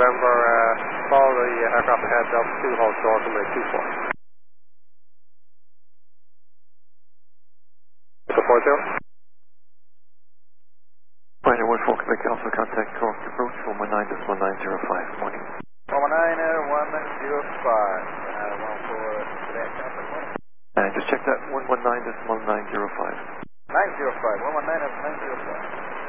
November, follow the aircraft ahead, Delta 2, hold short, runway 24. Delta 40. Fighter 14, Quebec Alpha, contact correct approach, 119.1905, morning. 119.105.